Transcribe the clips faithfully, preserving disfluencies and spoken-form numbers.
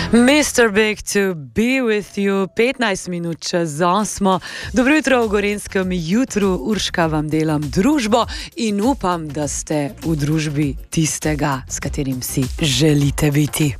mister Big to be with you, petnajst minut čez osmo. Dobro jutro v Gorenjskem jutru, Urška vam delam družbo in upam, da ste v družbi tistega, s katerim si želite biti.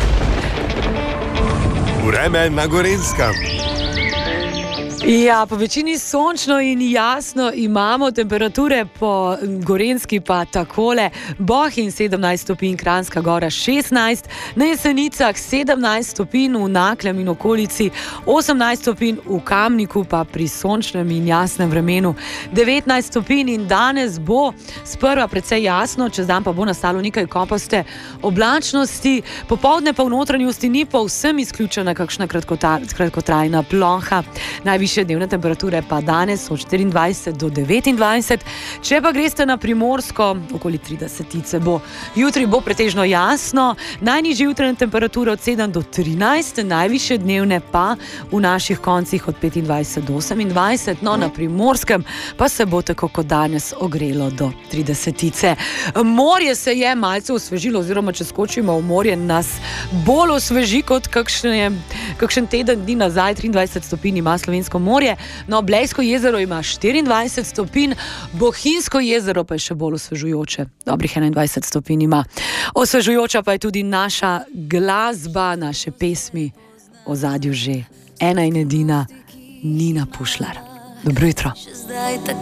Vreme na Gorenjskem. Ja, po večini sončno in jasno imamo, temperature po Gorenjski pa takole. Bohinj sedemnajst stopinj, Kranjska Gora šestnajst, na Jesenicah sedemnajst stopinj, v Naklem in okolici osemnajst stopinj, v Kamniku pa pri sončnem in jasnem vremenu devetnajst stopinj in danes bo sprva precej jasno, čez dan pa bo nastalo nekaj kopaste oblačnosti, popoldne pa v notranjosti ni povsem izključena kakšna kratkotrajna ploha. Najvišje dnevne temperature pa danes od štiriindvajset do devetindvajset, če pa greste na Primorsko, okoli tridesetice bo. Jutri bo pretežno jasno, najnižje jutranje temperature od sedem do trinajst, najvišje dnevne pa v naših koncih od petindvajset do osemindvajset, no na Primorskem pa se bo tako kot danes ogrelo do tridesetice. Morje se je malce osvežilo, oziroma če skočimo v morje, nas bolj osveži kot kakšne, kakšen teden dni nazaj, triindvajset stopinj ima slovensko morje, no Blejsko jezero ima štiriindvajset stopinj, Bohinjsko jezero pa je še bolj osvežujoče, dobrih enaindvajset stopinj ima. Osvežujoča pa je tudi naša glasba, naše pesmi, v ozadju že ena in edina Nina Pušlar. Dobro jutro.